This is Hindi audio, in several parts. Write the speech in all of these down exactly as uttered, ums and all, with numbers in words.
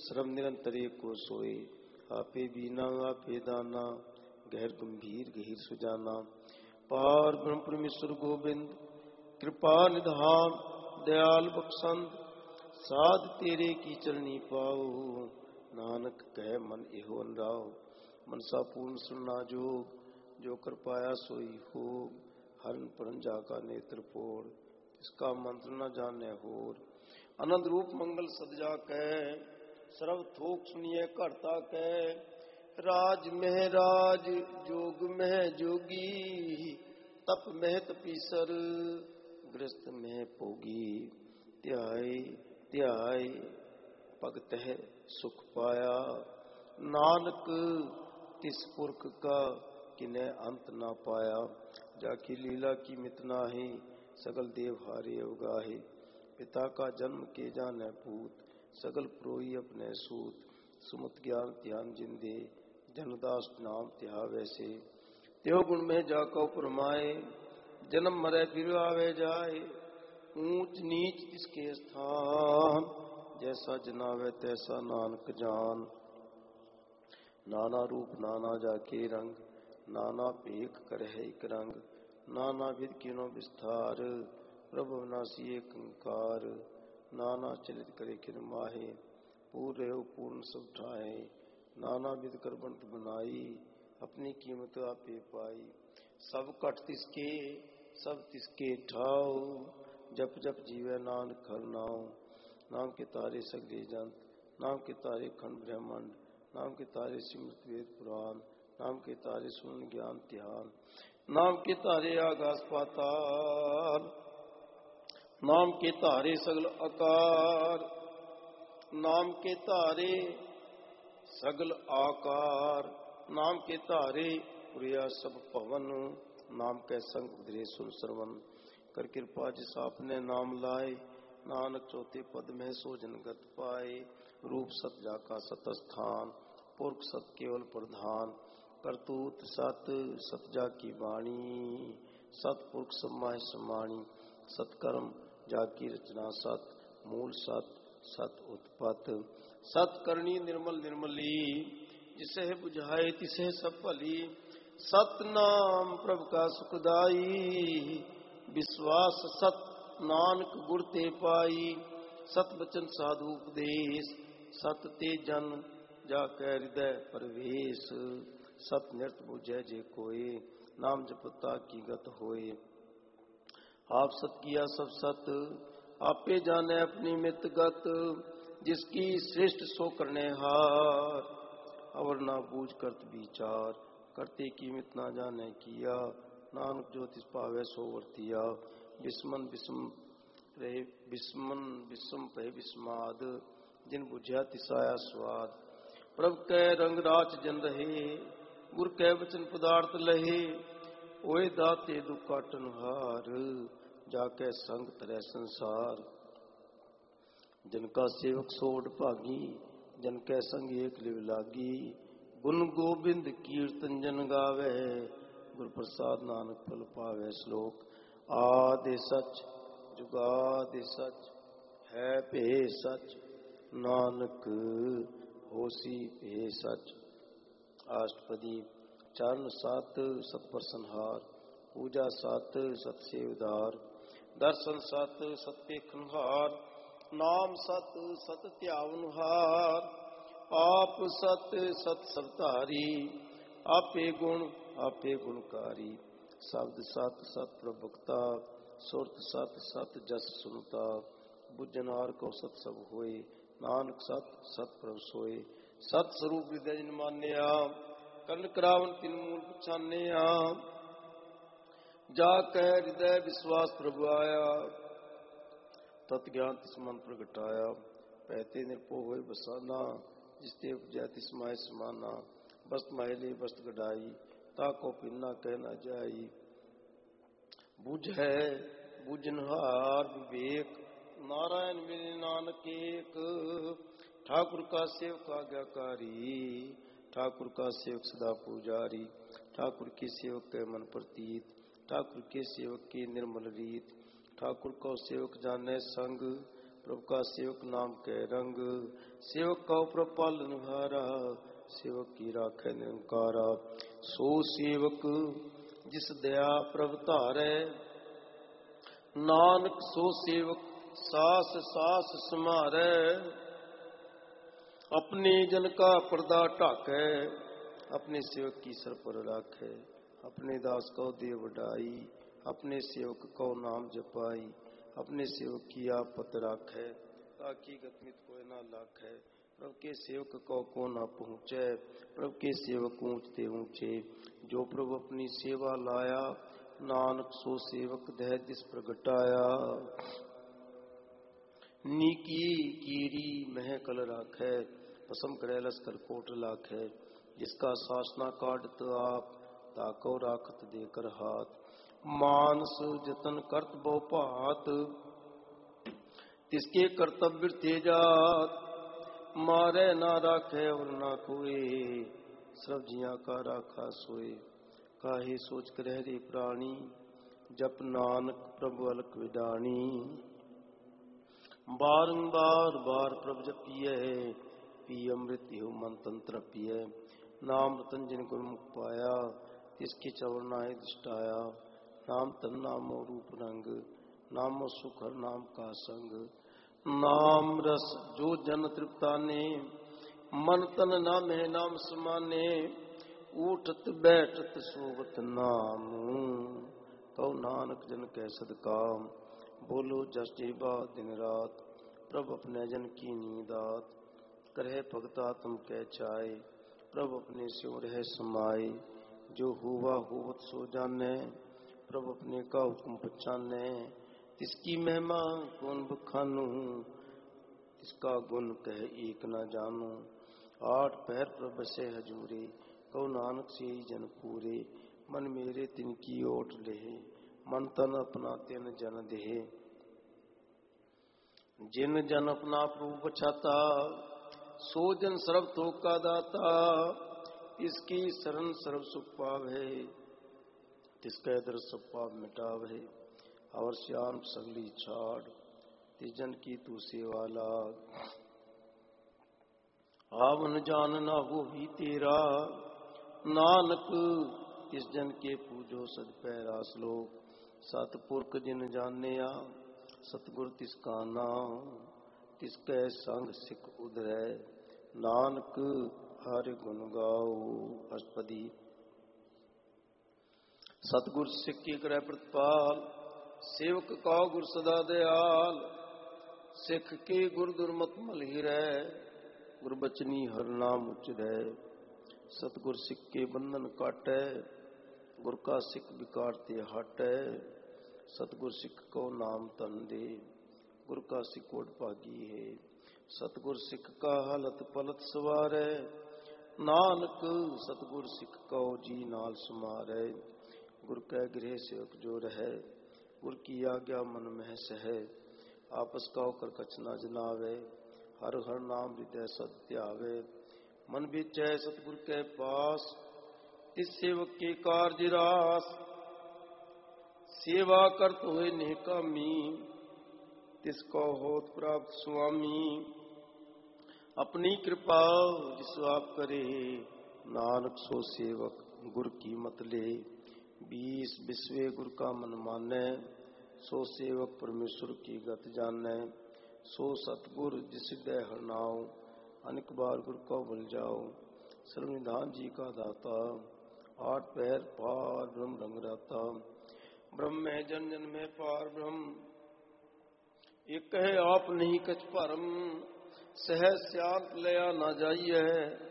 श्रम निरंतरे को सोए, आपे बीना आपे दाना, गहर गंभीर गहीर सुजाना। पार ब्रह्म परमेश्वर गोविंद, कृपा निधान दयाल बख्शंद, साध तेरे की चरणी पाओ, नानक कह मन एहो अनराओ। मनसा पूर्ण सुनना जोग, जो कर पाया सोई हो, हरन परन जाका नेत्र फोड़, इसका मंत्र न जाने होर। आनंद रूप मंगल सदजा कै, सर्व थोक सुनिए करता कै, राज में राज जोग में जोगी, तप में तपीसर गृहस्थ में पोगी। त्याय त्याय भगत है सुख पाया, नानक तिस पुरख का किन्हें अंत ना पाया। जाकी लीला की मितना है, सगल देव हारे अवगाहे। पिता का जन्म के जाने पूत, सगल प्रोई अपने सूत। सुमत ज्ञान ध्यान जिंदे, जनदास नाम त्या वैसे। त्यो गुण में जाको परमाए, जन्म मरे फिर आवे जाए। ऊंच नीच इसके स्थान, जैसा जनावे तैसा नानक जान। नाना रूप नाना जाके रंग, नाना पेख कर है एक रंग। नाना विध किनो विस्तार, प्रभु अविनाशी एक अंकार। नाना चलित करे किन माहे, पूर्ण रहो पूर्ण सब ठाए। नाना विध कर बनत बनाई, अपनी कीमत आपे पाई। सब कट तिसके सब तिसके ठाओ, जप जप जीवे नानक हर नाम। नाम के तारे सगले जंत, नाम के तारे खंड ब्रह्मांड। नाम के तारे सिमरत वेद पुराण, नाम के तारे सुन ज्ञान ध्यान। नाम के तारे आकाश पाताल, नाम के तारे सगल आकार। नाम के तारे सगल आकार, नाम के तारे पुरिया सब पवन। नाम के संग उधरे सुन सरवन, कर कृपा जिस आपने नाम लाए। नानक चौथे पद में सो जनगत पाए। रूप सत जाका सत स्थान, पुरख सत केवल प्रधान। करतूत सत सत जाकी वाणी, सतपुरख समाय समाणी। सत्कर्म जाकी रचना सत, मूल सत सत उत्पत। सत्कर्णी निर्मल निर्मली, जिसे बुझाए तिसे सब भली। सतनाम प्रभु का सुखदाई, विश्वास सत नानक गुर ते पाई। सत बचन साधु उपदेश, सत ते जन जाके हृदय परवेश। सत नृत बुझे जे कोय, नाम जपता की गत होए। आप सत किया सब सत, आपे जाने अपनी मित गत। जिसकी श्रेष्ठ सो करने हार, अवर ना बूझ करत विचार। करते कीमत ना जाने किया, नानक जो तिस पावे सो वर्तिया। बिस्मन बिस्म रहे बिस्मन बिस्म पे बिस्माद, जिन बुझया तिसाया स्वाद। प्रभु कै रंग राच जन रहे, गुर कै वचन पदार्थ लहे। ओए दाते दुख काटन हार, जाके संग तरह संसार। जिनका सेवक सोड भागी, जन कै संग एक लिव लागी। गुण गोविंद कीर्तन जन गावे, गुर प्रसाद नानक फल पावे। श्लोक आदि सच जुगादि सच, है पे सच नानक होसी पे सच। अष्टपदी चरण सत सत प्रसन्नहार, पूजा सत सत सेवदार। दर्शन सत सत पेखनहार, नाम सत सत त्यावनहार। आप सत सत सबधारी, आपे गुण आपे गुणकारी। शब्द सत सत प्रभुक्ता, सुरत सत सत जस सुनता। बुझनार को सत सब होए, नानक सत सत प्रभु सोए। सत स्वरूप हृदय जिन मान्या, कर्ण करावन तिन मूल पछान्या। जाकै हृदय विश्वास प्रभु आया, तत् ज्ञान तिस मन प्रगटाया। पहते निरपो होए बसाना, जिसते उपजै तिस माय समाना। वस्त मायले वस्त गढ़ाई, ताको पिन्ना कह न जाई। बुझै बुझनहार विवेक, नारायण मिले नानक एक। ठाकुर का सेवक आज्ञाकारी, ठाकुर का सेवक सदा पुजारी। ठाकुर के सेवक के मन प्रतीत, ठाकुर के सेवक के निर्मल रीत। ठाकुर को सेवक जाने संग, प्रभु का सेवक नाम के रंग, सेवक का प्रभु पालन हारा, सेवक की राखे निरंकारा। सो सेवक जिस दया प्रभु धारै, नानक सो सेवक सास सास समारै। अपने जन का पर्दा ढाकै, अपने सेवक की सर पर राखै। अपने दास को दे वडाई, अपने सेवक को नाम जपाई। अपने सेवक की आपत राखै, ताकि गतमित कोई ना लाखै। प्रभु के सेवक को को ना पहुँचे, प्रभु के सेवक ऊंचते ऊंचे। जो प्रभु अपनी सेवा लाया, नानक सो सेवक दह दिस प्रगटाया। नीकी कीरी मह कल राखै, पसम करे लस्कर कोट लाखै। जिसका शासना काटत आप, ताको राखत देकर हाथ। मानस जतन करत बहु भात, तिसके कर्तव्य तेजात। मारे ना राखे और ना कोई, सब जिया का राखा सोए। काहे सोच कर रे प्राणी, जप नानक प्रभु अलख विडाणी। बारंबार बार प्रभु जपिए, पी अमृत हो मन तंत्र पिए। नाम रतन जिन गुरमुख पाया, तिसके चवरनाए दिष्टाया। नाम तन नामो रूप रंग, नामो सुख हर नाम का संग। नाम रस जो जन तृप्ताने, मन तन नाम है नाम समाने। उठत बैठत सोवत नाम, तो नानक जन कै सदकाम। बोलो जस जेबा दिन रात, प्रभु अपने जन की नींदात। करहे भगता तुम कह चाहे, प्रभु अपने स्यों रह समाये। जो हुआ होवत सो जाने, प्रभु अपने का हुक्म पहचाने। तिसकी महिमा कौन बखानू, तिसका गुण कह एक न जानू। आठ पैर प्रभु से हजूरे, कहो नानक से ही जन पूरे। मन मेरे तिनकी ओट लेहे, मन तन अपना तिन जन देहे। जिन जन अपना प्रभु पछाता, सो जन सर्व तो का दाता। इसकी शरण सर्व सुख पावे, तिसके दर सब पाप मिटावे। और श्याम सगली छाड़, तिस जन की तू सेवा लाग। आवन जान ना हो ही तेरा, नानक तिस जन के पूजो सद पैरा श्लोक। सतपुरख जिन जानिया, सतगुर तिसका नाम। तिसके संग सिख उधरै, नानक हरि गुण गाओ। अष्टपदी। सतगुर सिख की करे प्रतिपाल, सेवक का गुर सदा दयाल। सिख के गुर दुर्मत मल हिरै, गुरबचनी हर नाम उचरै। सतगुर सिख के बंधन काटै, गुर का सिख बिकारते हटै। सतगुर सिख को नाम तन दे, गुर का सिख ओड भागी है। सतगुर सिख का हालत पलत सवारै, नानक सतगुर सिख को जी नाल समारै। गुर कै गृह सेवक जो रहै, गुर की आज्ञा मन में सहै। आपस का होकर कछ न जनावे, हर हर नाम हृदय सत्य आवे। मन बिचै सतगुर के पास, इस सेवक के कार्य रास। सेवा करत होए निहकामी, तिसको होत प्राप्त स्वामी। अपनी कृपा जिस आप करे, नानक सो सेवक गुर की मत ले। बीस बिस्वे गुर का मन मानै, सो सेवक परमेश्वर की गत जानै। सो सतगुर जिस हृदय हर नाउ, अनेक बार गुर को भूल जाओ। सर्वनिधान जी का दाता, आठ पैर पार ब्रह्म रंगराता। ब्रह्म में जन जन में पार ब्रह्म, एक है आप नहीं कछ परम। सहज श्यात लया ना जाइए,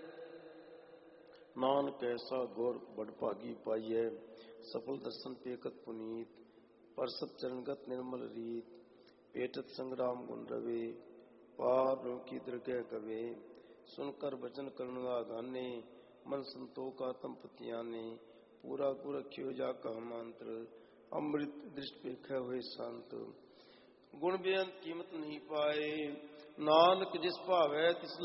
नानक ऐसा गौर बड़ भागी पाइए। सफल दर्शन पेकत पुनीत, परसत चरणगत निर्मल रीत। पेटत संग्राम गुण रवे, पार ब्रह्म की दृगह गवे। सुनकर वचन करुणा गाने, मन संतोष का तम पतियाने। पूरा गुर रखियो जा कह मंत्र, अमृत दृष्टि पेख हुए संत। गुण बेअंत कीमत नहीं पाए, नानक जिस भावै तिस